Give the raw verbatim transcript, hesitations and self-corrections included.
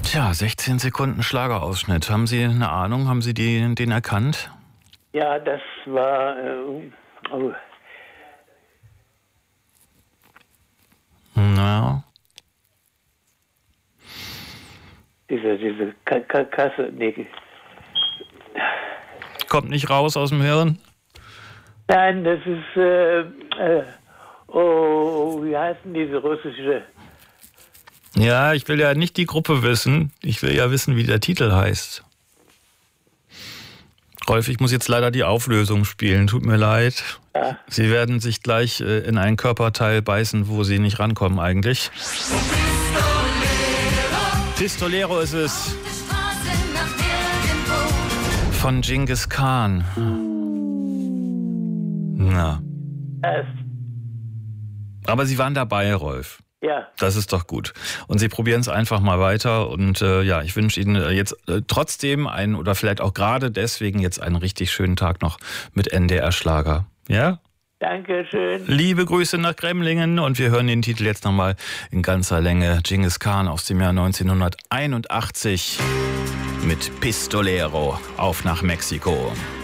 Tja, sechzehn Sekunden Schlagerausschnitt. Haben Sie eine Ahnung? Haben Sie die, den erkannt? Ja, das war... Äh, oh. Na. Diese, diese Ka- Ka- Kasse... Nee. Kommt nicht raus aus dem Hirn? Nein, das ist... Äh, äh, oh, wie heißt denn diese russische... Ja, ich will ja nicht die Gruppe wissen. Ich will ja wissen, wie der Titel heißt. Rolf, ich muss jetzt leider die Auflösung spielen. Tut mir leid. Ja. Sie werden sich gleich äh, in ein Körperteil beißen, wo Sie nicht rankommen eigentlich. Pistolero ist es. Von Genghis Khan. Na. Es, Aber Sie waren dabei, Rolf. ja. Das ist doch gut. Und Sie probieren es einfach mal weiter. Und äh, ja, ich wünsche Ihnen jetzt äh, trotzdem einen, oder vielleicht auch gerade deswegen jetzt einen richtig schönen Tag noch mit N D R Schlager. Ja? Dankeschön. Liebe Grüße nach Kremlingen. Und wir hören den Titel jetzt nochmal in ganzer Länge. Genghis Khan aus dem Jahr neunzehnhunderteinundachtzig mit Pistolero. Auf nach Mexiko.